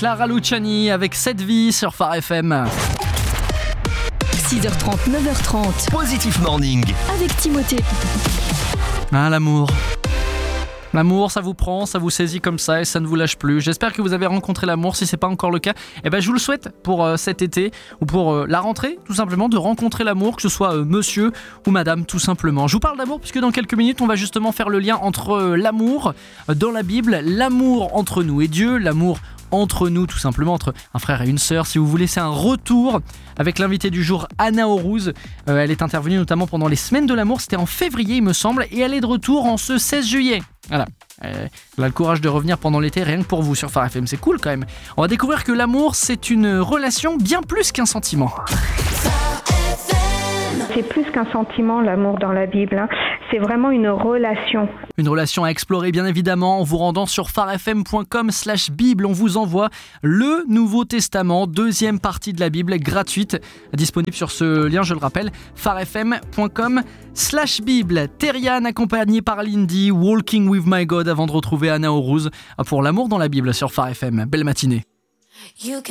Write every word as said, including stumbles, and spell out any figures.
Clara Luciani avec Cette vie sur Phare F M. six heures trente, neuf heures trente. Positif Morning. Avec Timothée. Ah, l'amour. L'amour, ça vous prend, ça vous saisit comme ça et ça ne vous lâche plus. J'espère que vous avez rencontré l'amour. Si c'est pas encore le cas, eh ben je vous le souhaite pour euh, cet été ou pour euh, la rentrée, tout simplement, de rencontrer l'amour, que ce soit euh, monsieur ou madame, tout simplement. Je vous parle d'amour puisque dans quelques minutes, on va justement faire le lien entre euh, l'amour euh, dans la Bible, l'amour entre nous et Dieu, l'amour entre nous, tout simplement, entre un frère et une sœur. Si vous voulez, c'est un retour avec l'invité du jour, Anna Aurouz. Euh, elle est intervenue notamment pendant les semaines de l'amour, c'était en février, il me semble, et elle est de retour en ce seize juillet. Voilà. Euh, elle a le courage de revenir pendant l'été, rien que pour vous sur Phare F M, c'est cool quand même. On va découvrir que l'amour, c'est une relation bien plus qu'un sentiment. C'est plus qu'un sentiment, l'amour dans la Bible. Hein. C'est vraiment une relation. Une relation à explorer, bien évidemment, en vous rendant sur pharefm point com slash bible. On vous envoie le Nouveau Testament, deuxième partie de la Bible, gratuite, disponible sur ce lien, je le rappelle, pharefm point com slash bible. Terriane, accompagnée par Lindy, Walking with my God, avant de retrouver Anna Aurouz pour l'amour dans la Bible sur Phare F M. Belle matinée.